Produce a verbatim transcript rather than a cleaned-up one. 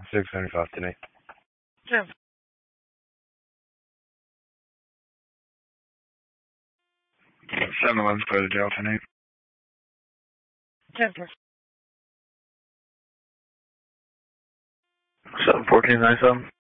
six seventy-five today. Sure. seven eleven clear the jail tonight. ten four. seven fourteen nine seven.